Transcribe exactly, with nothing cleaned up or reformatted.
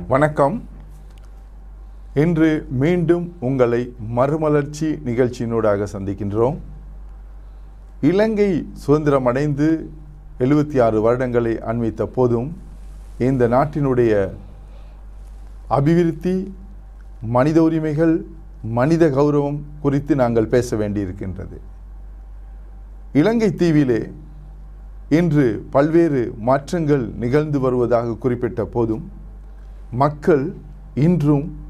வணக்கம். இன்று மீண்டும் உங்களை மறுமலர்ச்சி நிகழ்ச்சியினூடாக சந்திக்கின்றோம். இலங்கை சுதந்திரம் அடைந்து எழுபத்தி ஆறு வருடங்களை அண்மித்த போதும் இந்த நாட்டினுடைய அபிவிருத்தி, மனித உரிமைகள், மனித கௌரவம் குறித்து நாங்கள் பேச வேண்டியிருக்கின்றது. இலங்கை தீவிலே இன்று பல்வேறு மாற்றங்கள் நிகழ்ந்து வருவதாக குறிப்பிட்ட போதும் மக்கள் இன்றும்